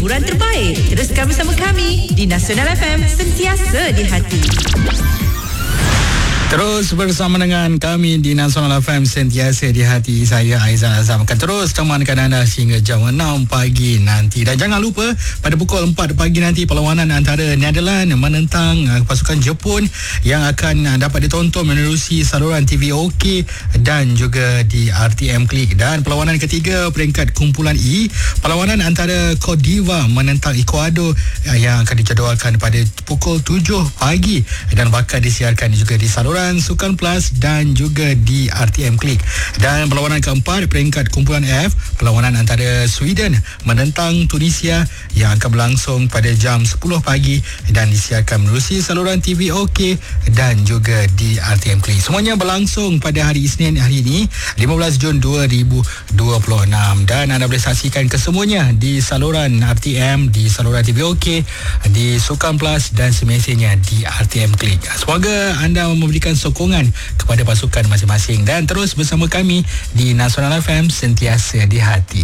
hiburan terbaik. Teruskan bersama kami di Nasional FM, sentiasa di hati. Terus bersama dengan kami di Nasional FM, sentiasa di hati. Saya Aizan Azam akan terus temankan anda hingga jam 6 pagi nanti. Dan jangan lupa pada pukul 4 pagi nanti perlawanan antara Netherlands menentang pasukan Jepun yang akan dapat ditonton menerusi saluran TV OK dan juga di RTM Klik. Dan perlawanan ketiga peringkat kumpulan E, perlawanan antara Cote d'Ivoire menentang Ecuador yang akan dijadualkan pada pukul 7 pagi dan bakal disiarkan juga di saluran Sukan Plus dan juga di RTM Klik. Dan perlawanan keempat peringkat kumpulan F, perlawanan antara Sweden menentang Tunisia yang akan berlangsung pada jam 10 pagi dan disiarkan menerusi saluran TV OK dan juga di RTM Klik. Semuanya berlangsung pada hari Isnin hari ini 15 Jun 2026 dan anda boleh saksikan kesemuanya di saluran RTM, di saluran TV OK, di Sukan Plus dan semestinya di RTM Klik. Semoga anda memberikan sokongan kepada pasukan masing-masing dan terus bersama kami di Nasional FM, sentiasa di hati.